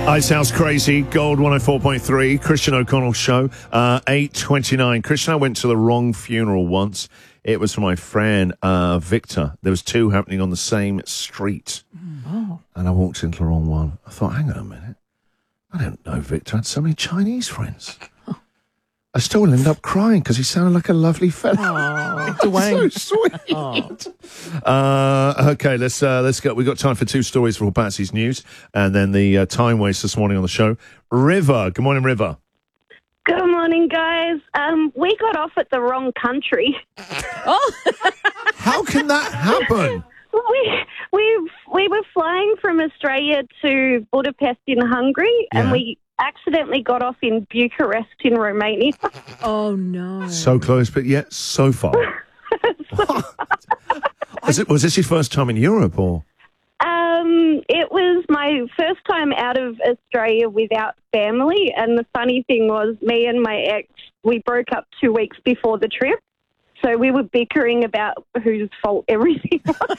It sounds crazy. Gold 104.3, Christian O'Connell show, 8:29. Christian, I went to the wrong funeral once. It was for my friend Victor. There was two happening on the same street. Oh. And I walked into the wrong one. I thought, hang on a minute. I don't know Victor. I had so many Chinese friends. I still ended up crying because he sounded like a lovely fella. Dwayne. So sweet. Okay, let's go. We've got time for two stories for Patsy's News and then the time waste this morning on the show. River. Good morning, River. Good morning, guys. We got off at the wrong country. How can that happen? We were flying from Australia to Budapest in Hungary, and we accidentally got off in Bucharest in Romania. Oh, no. So close, but yet so far. Was this your first time in Europe, or? It was my first time out of Australia without family, and the funny thing was me and my ex, we broke up 2 weeks before the trip. So we were bickering about whose fault everything was.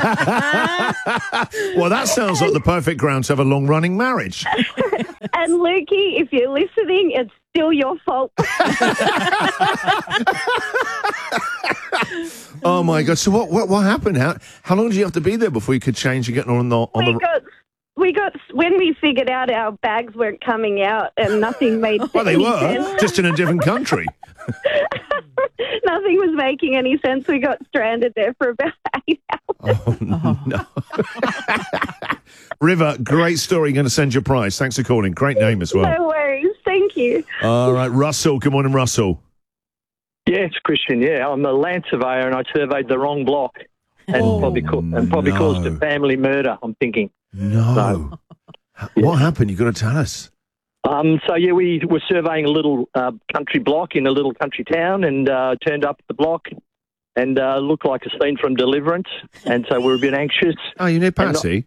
Well, that sounds like the perfect ground to have a long-running marriage. And Lukey, if you're listening, it's still your fault. Oh my God! So what happened? How long did you have to be there before you could change and get on the? We got when we figured out our bags weren't coming out and nothing made sense. Well, they were just in a different country. Nothing was making any sense. We got stranded there for about 8 hours. Oh, no. River, great story. Going to send your prize. Thanks for calling. Great name as well. No worries. Thank you. All right, Russell. Good morning, Russell. Yeah, it's Christian. Yeah, I'm a land surveyor and I surveyed the wrong block and probably caused a family murder, I'm thinking. No. What happened? You've got to tell us. We were surveying a little country block in a little country town and turned up the block and looked like a scene from Deliverance. And so we were a bit anxious. Oh, you know Patsy?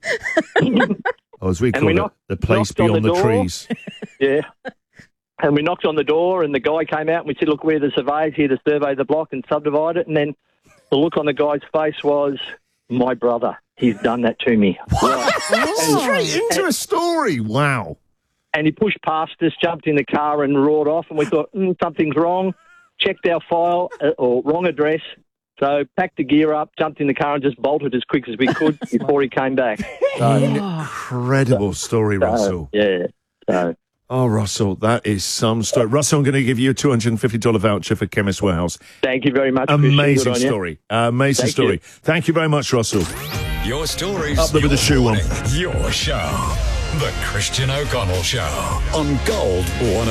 Or as we call it, the place beyond the trees. Yeah. And we knocked on the door and the guy came out and we said, look, we're the surveyors here to survey the block and subdivide it. And then the look on the guy's face was, my brother, he's done that to me. Straight into a story. Wow. And he pushed past us, jumped in the car and roared off. And we thought, something's wrong. Checked our file or wrong address. So packed the gear up, jumped in the car and just bolted as quick as we could before he came back. So, incredible story, Russell. Yeah. So. Oh, Russell, that is some story. Russell, I'm going to give you a $250 voucher for Chemist Warehouse. Thank you very much. Amazing story. Amazing Thank story. You. Thank you very much, Russell. Your stories. Up there with the shoe on. Your show. The Christian O'Connell Show on Gold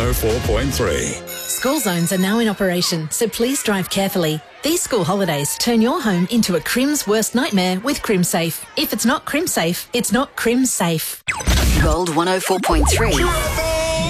104.3. School zones are now in operation, so please drive carefully. These school holidays turn your home into a Crim's worst nightmare with CrimSafe. If it's not CrimSafe, it's not CrimSafe. Gold 104.3.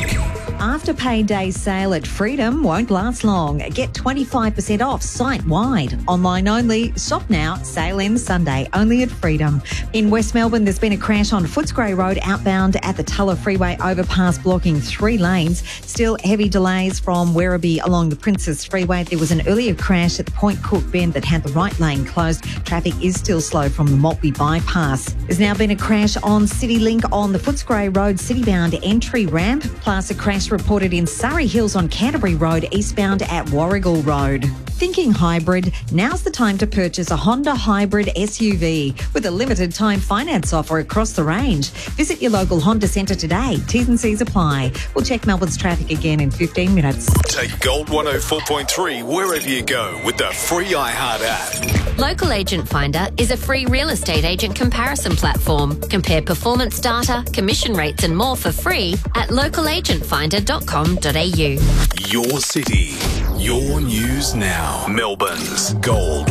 Afterpay Day sale at Freedom won't last long. Get 25% off site-wide. Online only. Shop now. Sale ends Sunday. Only at Freedom. In West Melbourne, there's been a crash on Footscray Road outbound at the Tulla Freeway overpass, blocking 3 lanes. Still heavy delays from Werribee along the Princess Freeway. There was an earlier crash at the Point Cook bend that had the right lane closed. Traffic is still slow from the Maltby bypass. There's now been a crash on CityLink on the Footscray Road citybound entry ramp, plus a crash reported in Surrey Hills on Canterbury Road eastbound at Warrigal Road. Thinking hybrid? Now's the time to purchase a Honda Hybrid SUV with a limited time finance offer across the range. Visit your local Honda Centre today. T's and C's apply. We'll check Melbourne's traffic again in 15 minutes. Take Gold 104.3 wherever you go with the free iHeart app. Local Agent Finder is a free real estate agent comparison platform. Compare performance data, commission rates and more for free at localagentfinder.com.au. Your city, your news now. Melbourne's Gold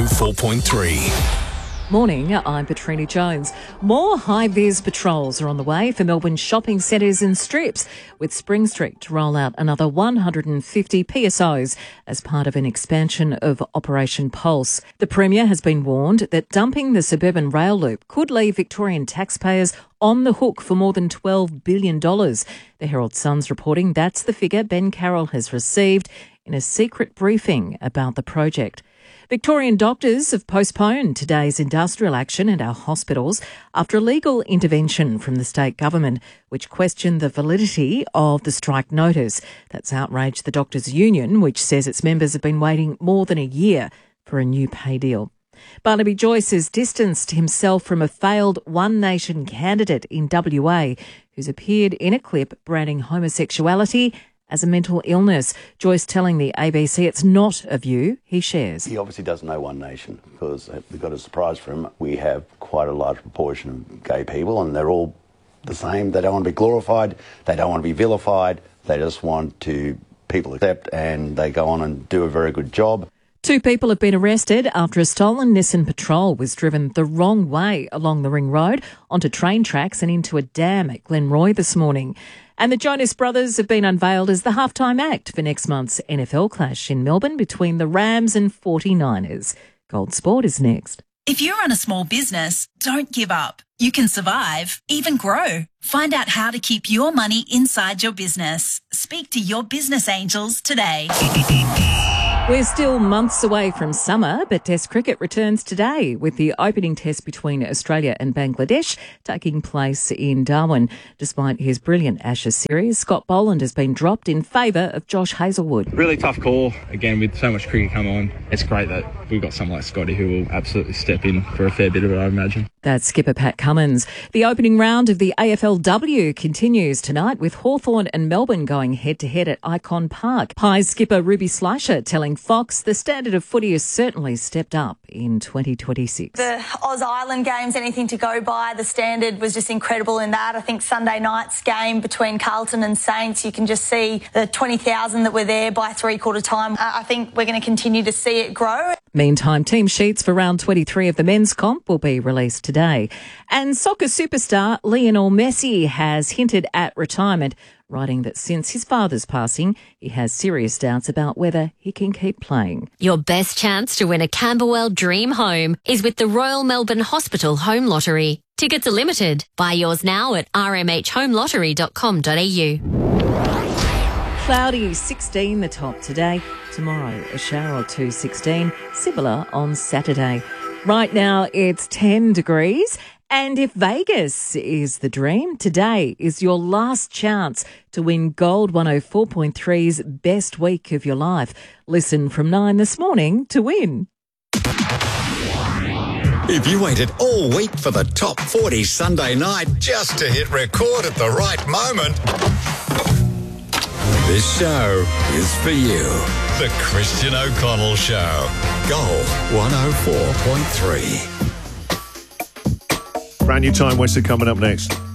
104.3. Morning, I'm Petrina Jones. More high-vis patrols are on the way for Melbourne shopping centres and strips, with Spring Street to roll out another 150 PSOs as part of an expansion of Operation Pulse. The Premier has been warned that dumping the suburban rail loop could leave Victorian taxpayers on the hook for more than $12 billion. The Herald Sun's reporting that's the figure Ben Carroll has received in a secret briefing about the project. Victorian doctors have postponed today's industrial action at our hospitals after a legal intervention from the state government, which questioned the validity of the strike notice. That's outraged the doctors' union, which says its members have been waiting more than a year for a new pay deal. Barnaby Joyce has distanced himself from a failed One Nation candidate in WA who's appeared in a clip branding homosexuality as a mental illness. Joyce telling the ABC it's not a view he shares. He obviously doesn't know One Nation because we've got a surprise for him. We have quite a large proportion of gay people and they're all the same. They don't want to be glorified. They don't want to be vilified. They just want to people accept and they go on and do a very good job. 2 people have been arrested after a stolen Nissan Patrol was driven the wrong way along the Ring Road onto train tracks and into a dam at Glenroy this morning. And the Jonas Brothers have been unveiled as the halftime act for next month's NFL clash in Melbourne between the Rams and 49ers. Gold Sport is next. If you run a small business, don't give up. You can survive, even grow. Find out how to keep your money inside your business. Speak to your business angels today. We're still months away from summer, but Test cricket returns today with the opening test between Australia and Bangladesh taking place in Darwin. Despite his brilliant Ashes series, Scott Boland has been dropped in favour of Josh Hazlewood. Really tough call. Again, with so much cricket come on, it's great that we've got someone like Scotty who will absolutely step in for a fair bit of it, I imagine. That's skipper Pat Cummins. The opening round of the AFLW continues tonight with Hawthorn and Melbourne going head-to-head at Icon Park. Pies skipper Ruby Slasher telling Fox the standard of footy has certainly stepped up in 2026. The Oz Island games, anything to go by. The standard was just incredible in that. I think Sunday night's game between Carlton and Saints, you can just see the 20,000 that were there by three-quarter time. I think we're going to continue to see it grow. Meantime, team sheets for round 23 of the men's comp will be released today. And soccer superstar Lionel Messi has hinted at retirement, writing that since his father's passing, he has serious doubts about whether he can keep playing. Your best chance to win a Camberwell Dream Home is with the Royal Melbourne Hospital Home Lottery. Tickets are limited. Buy yours now at rmhhomelottery.com.au. Cloudy, 16 the top today. Tomorrow, a shower or two, 16. Similar on Saturday. Right now, it's 10 degrees. And if Vegas is the dream, today is your last chance to win Gold 104.3's Best Week of Your Life. Listen from 9 this morning to win. If you waited all week for the Top 40 Sunday night just to hit record at the right moment, this show is for you. The Christian O'Connell Show. Gold 104.3. Brand new Time Waster coming up next.